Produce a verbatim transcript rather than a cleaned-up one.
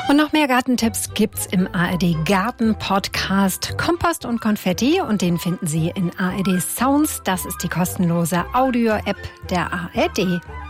Und noch mehr Gartentipps gibt's im A R D Garten Podcast Kompost und Konfetti und den finden Sie in A R D Sounds. Das ist die kostenlose Audio-App der A R D.